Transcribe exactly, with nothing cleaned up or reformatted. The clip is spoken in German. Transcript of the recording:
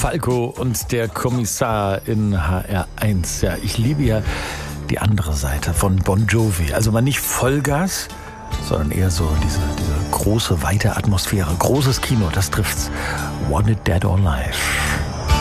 Falco und der Kommissar in H R eins. Ja, ich liebe ja die andere Seite von Bon Jovi. Also mal nicht Vollgas, sondern eher so diese, diese große, weite Atmosphäre. Großes Kino, das trifft's. Want It Dead or Alive.